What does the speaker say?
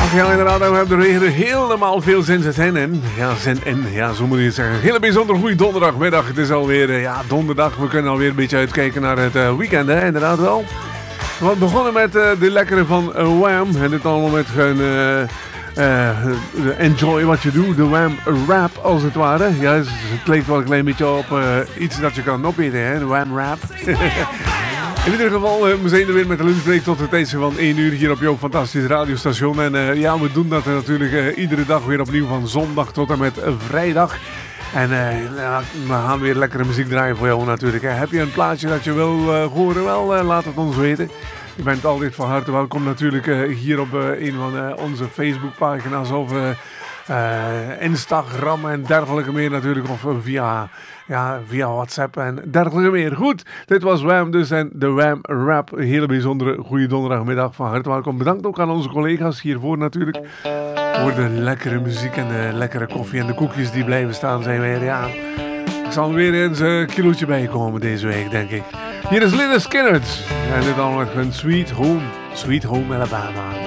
Ja, inderdaad, we hebben er weer helemaal veel zin in. Ja, zo moet je het zeggen. Hele bijzonder goede donderdagmiddag. Het is alweer donderdag. We kunnen alweer een beetje uitkijken naar het weekend, hè? Inderdaad wel. We begonnen met de lekkere van Wham. En dit allemaal met gewoon enjoy what you do. De Wham rap, als het ware. Ja, het lijkt wel een klein beetje op iets dat je kan opeten, hè? De Wham rap. In ieder geval, we zijn er weer met de lunchbreak tot het tijdstip van 1 uur hier op jouw fantastische radiostation. En we doen dat natuurlijk iedere dag weer opnieuw van zondag tot en met vrijdag. En we gaan weer lekkere muziek draaien voor jou natuurlijk. Heb je een plaatje dat je wil horen? Wel, laat het ons weten. Je bent altijd van harte welkom natuurlijk hier op een van onze Facebookpagina's of Instagram en dergelijke meer natuurlijk. Of via WhatsApp en dergelijke meer. Goed, dit was Wham dus en de Wham Rap. Een hele bijzondere goede donderdagmiddag. Van harte welkom. Bedankt ook aan onze collega's hiervoor natuurlijk. Voor de lekkere muziek en de lekkere koffie en de koekjes die blijven staan zijn weer. Ja, ik zal weer eens een kilootje bijkomen deze week, denk ik. Hier is Lynyrd Skynyrd. En dit allemaal met hun Sweet Home Alabama.